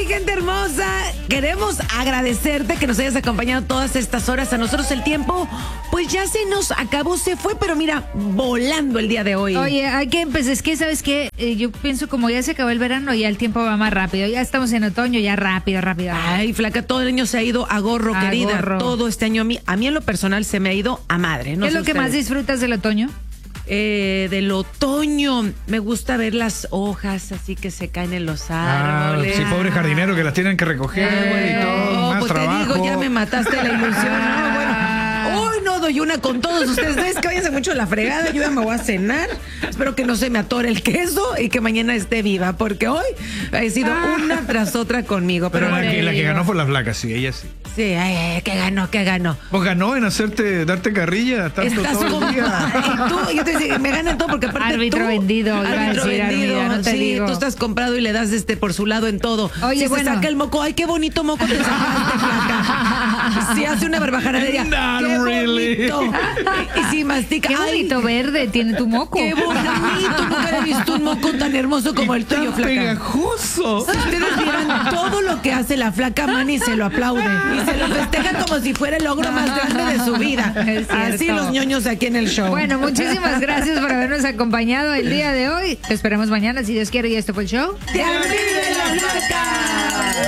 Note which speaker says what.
Speaker 1: mi gente hermosa, queremos agradecerte que nos hayas acompañado todas estas horas. A nosotros el tiempo, pues ya se nos acabó, se fue, pero mira, volando el día de hoy.
Speaker 2: Oye, hay que empezar, es que, ¿sabes qué? Yo pienso como ya se acabó el verano, ya el tiempo va más rápido. Ya estamos en otoño, ya rápido.
Speaker 1: Ay, flaca, todo el año se ha ido a gorro, querida. Todo este año a mí en lo personal se me ha ido a madre.
Speaker 2: ¿Qué es lo que más disfrutas del otoño?
Speaker 1: Del otoño, me gusta ver las hojas así que se caen en los árboles.
Speaker 3: Sí, pobre jardinero que las tienen que recoger, güey, y todo, más
Speaker 1: pues
Speaker 3: trabajo.
Speaker 1: te digo, ya me mataste la ilusión, ¿no? Bueno, hoy no doy una con todos ustedes. ¿Ves? Que váyanse mucho a la fregada, yo ya me voy a cenar. Espero que no se me atore el queso y que mañana esté viva, porque hoy ha sido una tras otra conmigo.
Speaker 3: Pero la que ganó fue la flaca, sí, ella sí.
Speaker 1: Sí, ¿qué ganó?
Speaker 3: Pues ganó en darte carrilla tanto todo el día.
Speaker 1: Y tú, yo te digo, me ganan todo porque aparte
Speaker 2: árbitro vendido, no te
Speaker 1: sí,
Speaker 2: digo.
Speaker 1: Tú estás comprado y le das por su lado en todo.
Speaker 2: Oye,
Speaker 1: si
Speaker 2: bueno.
Speaker 1: se saca el moco, ay, qué bonito moco te sacaste, flaca. Si hace una barbajanadería, qué
Speaker 3: really.
Speaker 1: bonito. Y si mastica,
Speaker 2: Qué bonito verde tiene tu moco.
Speaker 1: Qué bonito, nunca he visto un moco tan hermoso como el tuyo, flaca.
Speaker 3: Pegajoso.
Speaker 1: Si ustedes vieran todo lo que hace la flaca Manny, se lo aplaude y se lo festeja como si fuera el logro más grande de su vida. Así los ñoños aquí en el show.
Speaker 2: Bueno, muchísimas gracias por habernos acompañado el día de hoy. Te esperamos mañana, si Dios quiere, y esto fue el show.
Speaker 1: ¡Te la Flaca!